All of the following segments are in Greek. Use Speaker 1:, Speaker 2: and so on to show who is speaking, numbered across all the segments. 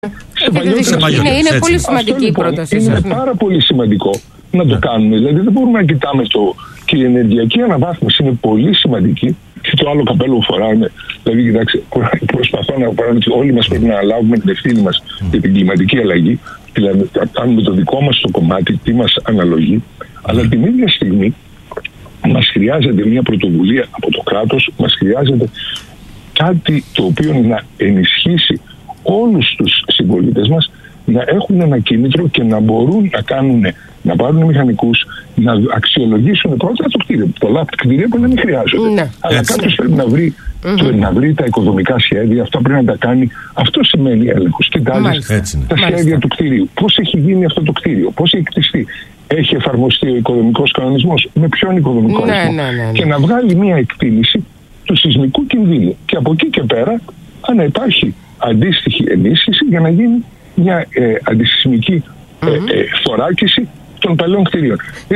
Speaker 1: Είναι πολύ σημαντική η πρόταση.
Speaker 2: Είναι πάρα πολύ σημαντικό να το κάνουμε. Δηλαδή δεν μπορούμε να κοιτάμε και η ενεργειακή αναβάθμιση είναι πολύ σημαντική. Και το άλλο καπέλο που φοράμε. Δηλαδή, κοιτάξτε, προσπαθώ να πω ότι όλοι μας πρέπει να αναλάβουμε την ευθύνη μας για την κλιματική αλλαγή. Δηλαδή, να κάνουμε το δικό μας το κομμάτι, τι μας αναλογεί. Αλλά την ίδια στιγμή μας χρειάζεται μια πρωτοβουλία από το κράτος, μας χρειάζεται κάτι το οποίο να ενισχύσει όλους τους συμπολίτες μας να έχουν ένα κίνητρο και να μπορούν να πάρουν μηχανικούς, να αξιολογήσουν πρώτα το κτίριο. Πολλά κτίρια που δεν χρειάζονται. Ναι. Αλλά κάποιος πρέπει να βρει τα οικοδομικά σχέδια, αυτά πρέπει να τα κάνει. Αυτό σημαίνει έλεγχος. Κοιτάζεις τα σχέδια του κτίριου. Πώς έχει γίνει αυτό το κτίριο, πώς έχει κτιστεί. Έχει εφαρμοστεί ο οικοδομικός κανονισμός, με ποιον οικοδομικό αριθμό. Και να βγάλει μια εκτίμηση του σεισμικού κινδύνου. Και από εκεί και πέρα, αν υπάρχει αντίστοιχη ενίσχυση για να γίνει μια αντισεισμική θωράκιση των παλαιών κτίριων.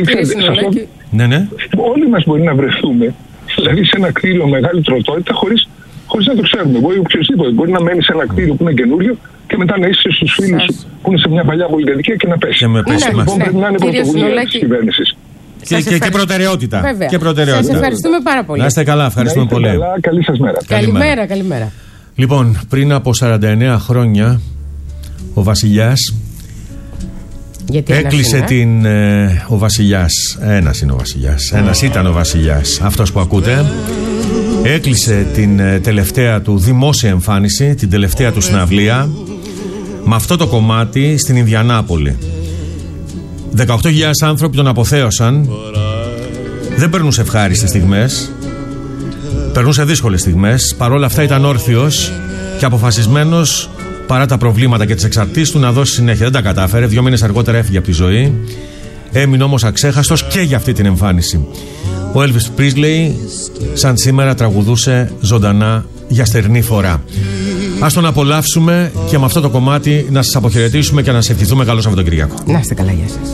Speaker 2: Όλοι μας μπορεί να βρεθούμε, δηλαδή σε ένα κτίριο μεγάλη τροτότητα, χωρίς να το ξέρουμε. Μπορεί οποιοδήποτε μπορεί να μένει σε ένα κτίριο που είναι καινούριο και μετά να είσαι στους φίλους σου που είναι σε μια παλιά πολυκατοικία και να πέσει. Λοιπόν, πρέπει να είναι πρωτοβουλία της κυβέρνησης.
Speaker 3: Και προτεραιότητα.
Speaker 1: Σας ευχαριστούμε πάρα πολύ.
Speaker 3: Να είστε καλά, ευχαριστούμε πολύ.
Speaker 2: Καλή σας μέρα.
Speaker 1: Καλημέρα.
Speaker 3: Λοιπόν, πριν από 49 χρόνια ο Βασιλιάς έκλεισε ο Βασιλιάς. Ένας είναι ο Βασιλιάς. Ένας ήταν ο Βασιλιάς. Αυτός που ακούτε. Έκλεισε την τελευταία του δημόσια εμφάνιση, την τελευταία του συναυλία, με αυτό το κομμάτι στην Ινδιανάπολη. 18.000 άνθρωποι τον αποθέωσαν. Δεν περνούσε ευχάριστες στιγμές. Περνούσε δύσκολες στιγμές. Παρόλα αυτά ήταν όρθιος και αποφασισμένος, παρά τα προβλήματα και τις εξαρτήσεις του, να δώσει συνέχεια. Δεν τα κατάφερε. 2 μήνες αργότερα έφυγε από τη ζωή. Έμεινε όμως αξέχαστος και για αυτή την εμφάνιση. Ο Elvis Presley, σαν σήμερα, τραγουδούσε ζωντανά για στερνή φορά. Ας τον απολαύσουμε και με αυτό το κομμάτι να σας αποχαιρετήσουμε και να σας ευχηθούμε καλό Σαββατοκύριακο.
Speaker 1: Να είστε καλά, γεια σας.